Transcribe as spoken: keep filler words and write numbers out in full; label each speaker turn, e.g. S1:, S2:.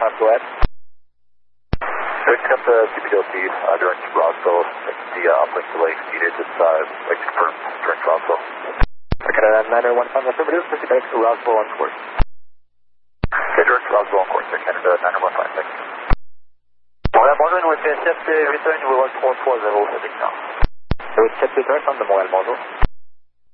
S1: time, go ahead.
S2: Picking up the C P O T uh, during Roswell. The uh, uplink delay needed. Just uh, like to confirm during Roswell.
S1: Okay, uh, nine oh one five affirmative, proceed back to Roswell on course.
S2: Okay, direct Roswell on course, Canada nine oh one five, thank you.
S3: Montréal, bonjour, nous accept return to one four four zero, heading now.
S1: So accepted direct on the Montréal, bonjour.